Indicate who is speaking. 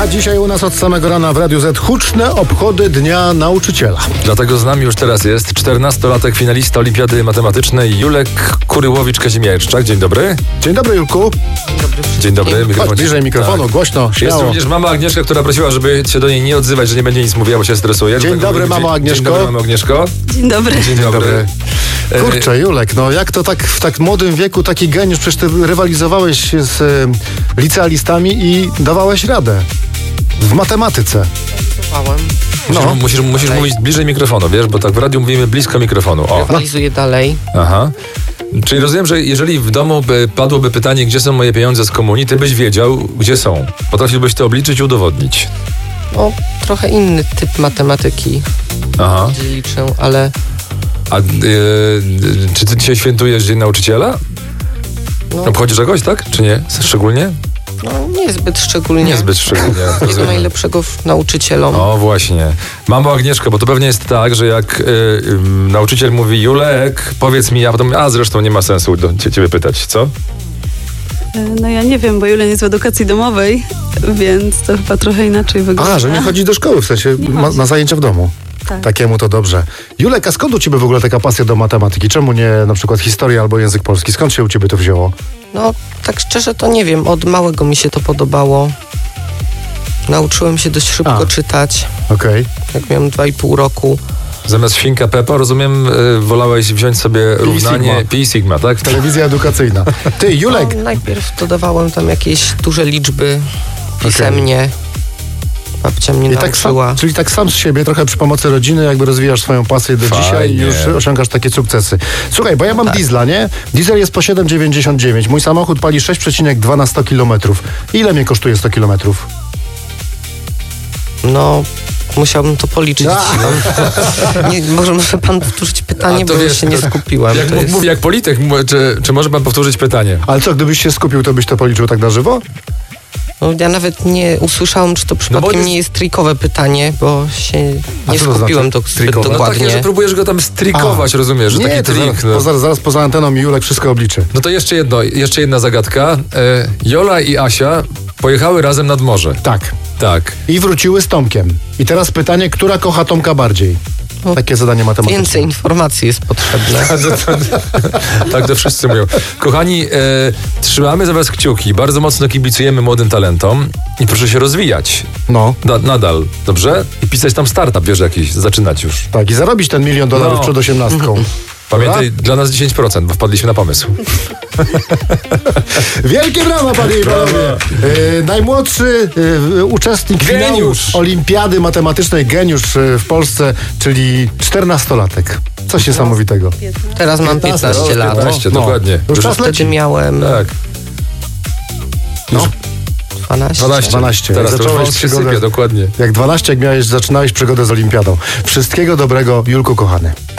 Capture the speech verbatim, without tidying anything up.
Speaker 1: dzisiaj u nas od samego rana w Radiu Z huczne obchody Dnia Nauczyciela.
Speaker 2: Dlatego z nami już teraz jest czternastolatek, finalista Olimpiady Matematycznej Julek Kuryłowicz-Kazimierczak. Dzień dobry.
Speaker 1: Dzień dobry, Julku.
Speaker 2: Dzień dobry.
Speaker 1: Chodź bliżej mikrofonu, tak. Głośno, śmiało.
Speaker 2: Jest również mama Agnieszka, która prosiła, żeby się do niej nie odzywać, że nie będzie nic mówiła, bo się stresuje.
Speaker 1: Dzień dobry,
Speaker 2: mówię,
Speaker 1: mamo Agnieszko.
Speaker 2: Dzień dobry, mamo Agnieszko.
Speaker 3: Dzień dobry.
Speaker 2: Dzień dobry.
Speaker 1: Kurczę, Julek, no jak to tak w tak młodym wieku taki geniusz, przecież ty rywalizowałeś z y, licealistami i dawałeś radę w matematyce.
Speaker 2: Musisz,
Speaker 1: No.
Speaker 2: musisz, musisz mówić bliżej mikrofonu, wiesz, bo tak w radiu mówimy blisko mikrofonu. O.
Speaker 4: Rywalizuję dalej.
Speaker 2: Aha. Czyli rozumiem, że jeżeli w domu by padłoby pytanie, gdzie są moje pieniądze z komunii, ty byś wiedział, gdzie są. Potrafiłbyś to obliczyć i udowodnić.
Speaker 4: No, trochę inny typ matematyki.
Speaker 2: Aha.
Speaker 4: Gdzie liczę, ale...
Speaker 2: A yy, czy ty dzisiaj świętujesz Dzień Nauczyciela?
Speaker 4: No,
Speaker 2: Obchodzisz jakoś, tak? Czy nie? Szczególnie?
Speaker 4: no niezbyt szczególnie.
Speaker 2: Niezbyt szczególnie.
Speaker 4: Wszystkiego
Speaker 2: rozumiem.
Speaker 4: najlepszego w nauczycielom.
Speaker 2: O, właśnie. Mamo Agnieszko, bo to pewnie jest tak, że jak y, y, nauczyciel mówi Julek, powiedz mi, a potem, a zresztą nie ma sensu do cie, ciebie pytać, co?
Speaker 3: No ja nie wiem, bo Julian jest w edukacji domowej, więc to chyba trochę inaczej wygląda.
Speaker 1: A, że nie chodzi do szkoły, w sensie ma, na zajęcia w domu.
Speaker 3: Tak.
Speaker 1: Takiemu to dobrze. Julek, a skąd u ciebie w ogóle taka pasja do matematyki? Czemu nie na przykład historia albo język polski? Skąd się u ciebie to wzięło?
Speaker 4: No, tak szczerze to nie wiem. Od małego mi się to podobało. Nauczyłem się dość szybko
Speaker 1: A.
Speaker 4: czytać,
Speaker 1: Okej.
Speaker 4: jak miałem dwa i pół roku.
Speaker 2: Zamiast świnka Peppa, rozumiem, y, wolałeś wziąć sobie równanie
Speaker 1: Sigma.
Speaker 2: pi sigma, tak?
Speaker 1: Telewizja edukacyjna. Ty, Julek,
Speaker 4: No, najpierw dodawałem tam jakieś duże liczby pisemnie. Babcia mnie
Speaker 1: i tak
Speaker 4: nauczyła.
Speaker 1: sam, czyli tak sam z siebie, trochę przy pomocy rodziny, jakby rozwijasz swoją pasję do
Speaker 2: Fajnie.
Speaker 1: dzisiaj i już osiągasz takie sukcesy. Słuchaj, bo ja mam
Speaker 4: tak.
Speaker 1: diesla, nie? Diesel jest po siedem dziewięćdziesiąt dziewięć. Mój samochód pali sześć przecinek dwa na sto kilometrów. Ile mnie kosztuje sto kilometrów?
Speaker 4: No, musiałbym to policzyć.
Speaker 1: A.
Speaker 4: Nie, może może pan powtórzyć pytanie,
Speaker 2: A to
Speaker 4: bo
Speaker 2: wiesz,
Speaker 4: się nie
Speaker 2: to-
Speaker 4: skupiłem.
Speaker 2: Jak,
Speaker 4: To
Speaker 2: mów-
Speaker 4: jest-
Speaker 2: Mówi jak polityk, mów- czy, czy może pan powtórzyć pytanie?
Speaker 1: Ale co, gdybyś się skupił, to byś to policzył tak na żywo?
Speaker 4: No, ja nawet nie usłyszałem, czy to przypadkiem
Speaker 2: jest-
Speaker 4: nie jest trikowe pytanie, bo się
Speaker 1: A
Speaker 4: nie
Speaker 1: co to
Speaker 4: skupiłem
Speaker 1: znaczy
Speaker 4: to zbyt
Speaker 1: trikowe?
Speaker 2: No
Speaker 4: dokładnie.
Speaker 2: takie, że próbujesz go tam strikować, rozumiesz, że
Speaker 1: Nie,
Speaker 2: taki
Speaker 1: to
Speaker 2: trik.
Speaker 1: zaraz,
Speaker 2: No.
Speaker 1: poza, zaraz poza anteną mi Julek wszystko obliczy.
Speaker 2: no to jeszcze jedno, jeszcze jedna zagadka. E, Jola i Asia pojechały razem nad morze.
Speaker 1: Tak.
Speaker 2: Tak.
Speaker 1: I wróciły z Tomkiem. I teraz pytanie, która kocha Tomka bardziej?
Speaker 4: No,
Speaker 1: Takie zadanie matematyczne.
Speaker 4: Więcej informacji jest potrzebne.
Speaker 2: Tak to wszyscy mówią. Kochani, e, trzymamy za was kciuki, bardzo mocno kibicujemy młodym talentom i proszę się rozwijać.
Speaker 1: No,
Speaker 2: Na, nadal, dobrze? I pisać tam startup, wiesz, jakiś, zaczynać już.
Speaker 1: tak. I zarobić ten milion dolarów
Speaker 2: No.
Speaker 1: przed osiemnastką.
Speaker 2: Pamiętaj, dla nas dziesięć procent, bo wpadliśmy na pomysł.
Speaker 1: Wielkie brawa, panie i panowie! E, najmłodszy e, uczestnik finału
Speaker 2: Geniusz.
Speaker 1: Olimpiady Matematycznej, geniusz e, w Polsce, czyli czternastolatek. Coś niesamowitego.
Speaker 4: Teraz mam piętnaście lat.
Speaker 2: piętnaście,
Speaker 1: No.
Speaker 2: dokładnie.
Speaker 1: Już czas
Speaker 4: Wtedy
Speaker 1: leci.
Speaker 4: miałem
Speaker 2: Tak,
Speaker 1: No,
Speaker 4: dwanaście.
Speaker 2: dwanaście.
Speaker 1: dwanaście.
Speaker 2: Teraz to
Speaker 1: Zacząłeś
Speaker 2: już się
Speaker 1: przygodę.
Speaker 2: sypie, dokładnie.
Speaker 1: jak dwanaście, jak miałeś, zaczynałeś przygodę z Olimpiadą. Wszystkiego dobrego, Julku kochany.